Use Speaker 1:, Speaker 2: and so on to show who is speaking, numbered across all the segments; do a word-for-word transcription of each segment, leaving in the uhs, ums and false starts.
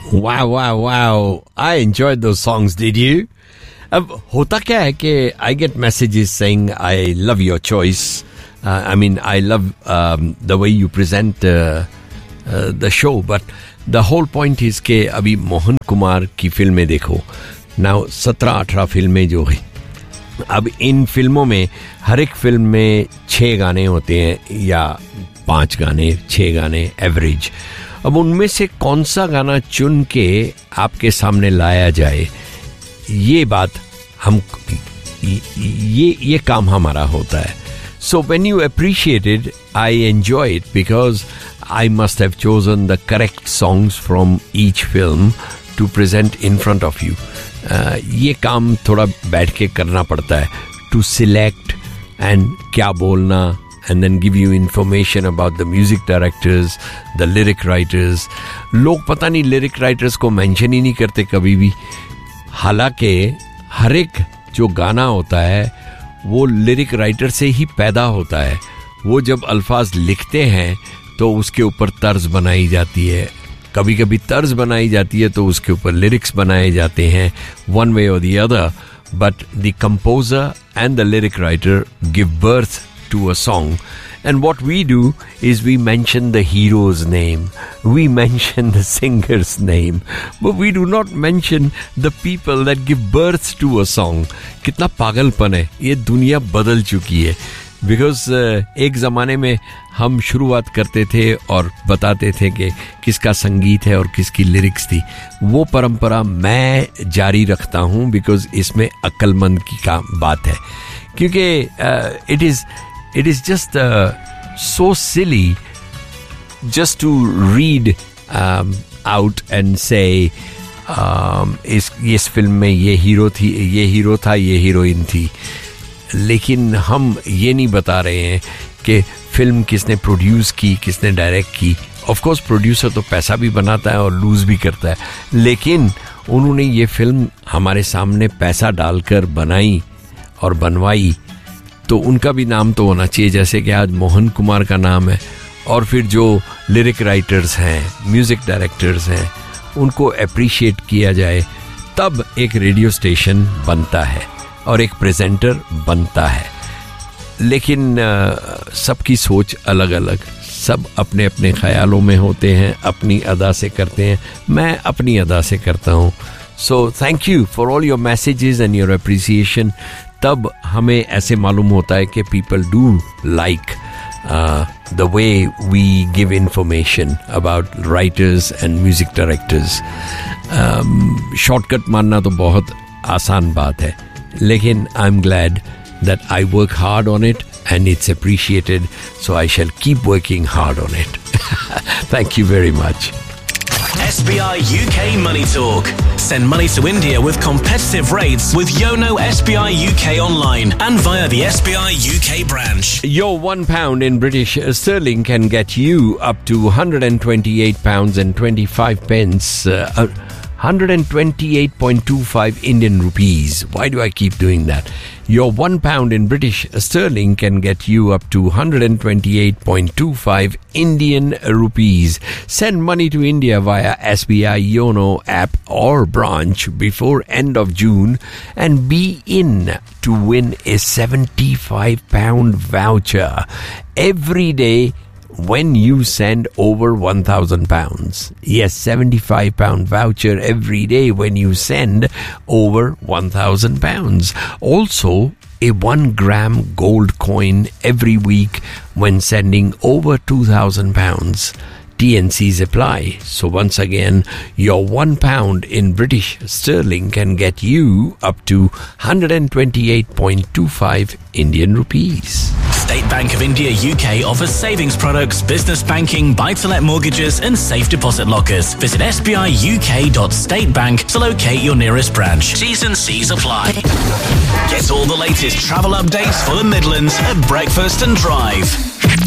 Speaker 1: Wow, wow, wow. I enjoyed those songs, did you? अब होता क्या है कि I get messages saying I love your choice. Uh, I mean, I love um, the way you present uh, uh, the show. But the whole point is कि अभी मोहन कुमार की फिल्में देखो. Now सत्रह अठारह फिल्में जो है, अब इन फिल्मों में हर एक फिल्म में छः गाने होते हैं या पाँच गाने, छः गाने एवरेज. अब उनमें से कौन सा गाना चुन के आपके सामने लाया जाए, ये बात हम ये ये काम हमारा होता है. So when you appreciate it, I enjoy it because I must have chosen the correct songs from each film to present in front of you. uh, ये काम थोड़ा बैठ के करना पड़ता है to select and क्या बोलना, and then give you information about the music directors, the lyric writers. लोग पता नहीं lyric writers को mention ही नहीं करते कभी भी, हालांकि हर एक जो गाना होता है वो लिरिक राइटर से ही पैदा होता है. वो जब अल्फाज लिखते हैं तो उसके ऊपर तर्ज बनाई जाती है, कभी कभी तर्ज बनाई जाती है तो उसके ऊपर लिरिक्स बनाए जाते हैं, वन वे और the other. But the composer and the lyric writer give birth to a song, and what we do is we mention the hero's name, we mention the singer's name, but we do not mention the people that give birth to a song. कितना पागलपन है, ये दुनिया बदल चुकी है. Because uh, एक ज़माने में हम शुरुआत करते थे और बताते थे कि किसका संगीत है और किसकी लिरिक्स थी. वो परंपरा मैं जारी रखता हूँ बिकॉज इसमें अक्लमंद की का बात है, क्योंकि it is It is just uh, so silly just to read um, out and say um, इस इस फिल्म में ये हीरो थी, ये हीरो था, ये हीरोइन थी. लेकिन हम ये नहीं बता रहे हैं कि फिल्म किसने प्रोड्यूस की, किसने डायरेक्ट की. ऑफ कोर्स प्रोड्यूसर तो पैसा भी बनाता है और लूज भी करता है, लेकिन उन्होंने ये फिल्म हमारे सामने पैसा डालकर बनाई और बनवाई, तो उनका भी नाम तो होना चाहिए. जैसे कि आज मोहन कुमार का नाम है, और फिर जो लिरिक राइटर्स हैं, म्यूज़िक डायरेक्टर्स हैं, उनको अप्रिशिएट किया जाए, तब एक रेडियो स्टेशन बनता है और एक प्रेजेंटर बनता है. लेकिन सबकी सोच अलग अलग, सब अपने अपने ख्यालों में होते हैं, अपनी अदा से करते हैं. मैं अपनी अदा से करता हूँ. So thank you for all your messages and your appreciation. तब हमें ऐसे मालूम होता है कि people do like the way we give information about writers and music directors. Shortcut मानना तो बहुत आसान बात है, लेकिन I am glad that I work hard on it and it's appreciated, so I shall keep working hard on it. Thank you very much.
Speaker 2: S B I U K Money Talk. Send money to India with competitive rates with Yono S B I U K online and via the S B I U K branch.
Speaker 1: Your one pound in British sterling can get you up to one hundred twenty-eight pounds and twenty-five pence. Uh, one hundred twenty-eight point two five Indian rupees. Why do I keep doing that? Your one pound in British sterling can get you up to one hundred twenty-eight point two five Indian rupees. Send money to India via S B I Yono app or branch before end of June and be in to win a seventy-five pound voucher every day when you send over one thousand pounds. Yes, seventy-five pound voucher every day when you send over one thousand pounds. Also, a one gram gold coin every week when sending over two thousand pounds. T N Cs apply. So once again, your one pound in British sterling can get you up to one hundred twenty-eight point two five Indian rupees.
Speaker 2: State Bank of India U K offers savings products, business banking, buy-to-let mortgages and safe deposit lockers. Visit s b i u k dot state bank to locate your nearest branch. T's and C's apply. Get all the latest travel updates for the Midlands at Breakfast and Drive.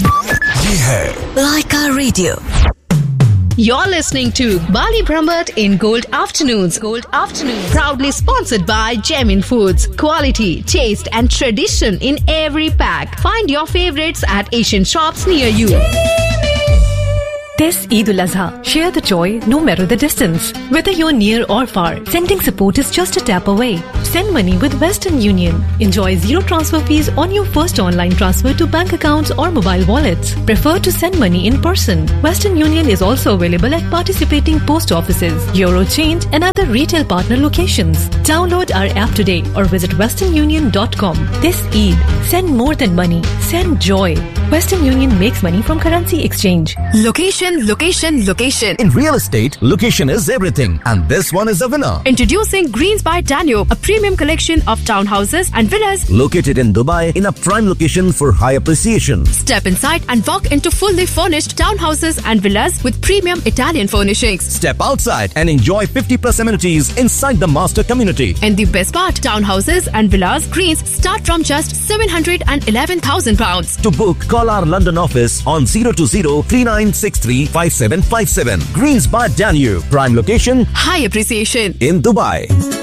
Speaker 3: Laika Radio.
Speaker 4: You're listening to Bali Brahmbhatt in Gold Afternoons. Gold Afternoons. Proudly sponsored by Gemin Foods. Quality, taste and tradition in every pack. Find your favorites at Asian shops near you.
Speaker 3: This Eid al-Azha, share the joy no matter the distance. Whether you're near or far, sending support is just a tap away. Send money with Western Union. Enjoy zero transfer fees on your first online transfer to bank accounts or mobile wallets. Prefer to send money in person. Western Union is also available at participating post offices, Euro Change and other retail partner locations. Download our app today or visit western union dot com. This Eid, send more than money. Send joy. Western Union makes money from currency exchange.
Speaker 5: Location, location, location.
Speaker 6: In real estate, location is everything. And this one is the winner.
Speaker 5: Introducing Greens by Danube, a premium collection of townhouses and villas
Speaker 6: located in Dubai in a prime location for high appreciation.
Speaker 5: Step inside and walk into fully furnished townhouses and villas with premium Italian furnishings.
Speaker 6: Step outside and enjoy fifty plus amenities inside the master community.
Speaker 5: And the best part, townhouses and villas Greens start from just seven hundred eleven thousand pounds.
Speaker 6: To book, call our London office on zero two zero, three nine six three, five seven five seven. Greens by Danube, prime location,
Speaker 5: high appreciation
Speaker 6: in Dubai.